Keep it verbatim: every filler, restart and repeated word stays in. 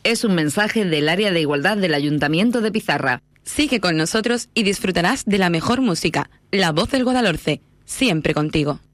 es un mensaje del Área de Igualdad del Ayuntamiento de Pizarra. Sigue con nosotros y disfrutarás de la mejor música, La Voz del Guadalhorce, siempre contigo.